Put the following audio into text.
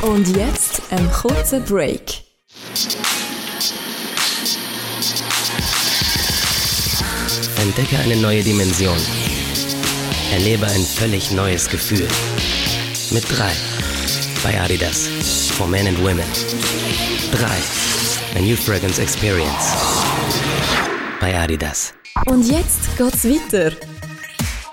Und jetzt ein kurzer Break. Entdecke eine neue Dimension. Erlebe ein völlig neues Gefühl. Mit 3 bei Adidas. For Men and Women. 3. A New Fragrance Experience. Bei Adidas. Und jetzt geht's weiter.